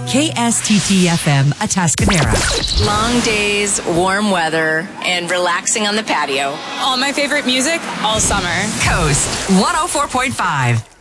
KSTT-FM Atascadero. Long days, warm weather, and relaxing on the patio. All my favorite music all summer. Coast 104.5.